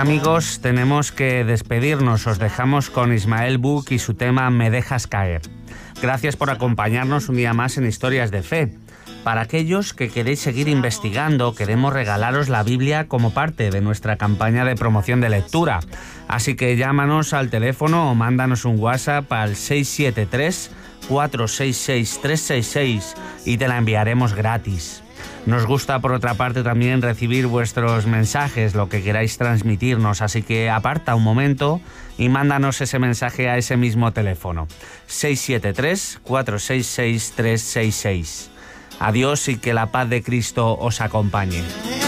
amigos, tenemos que despedirnos. Os dejamos con Ismael Buch y su tema Me dejas caer. Gracias por acompañarnos un día más en Historias de Fe. Para aquellos que queréis seguir investigando, queremos regalaros la Biblia como parte de nuestra campaña de promoción de lectura. Así que llámanos al teléfono o mándanos un WhatsApp al 673-466-366 y te la enviaremos gratis. Nos gusta, por otra parte, también recibir vuestros mensajes, lo que queráis transmitirnos, así que aparta un momento y mándanos ese mensaje a ese mismo teléfono, 673-466-366. Adiós y que la paz de Cristo os acompañe.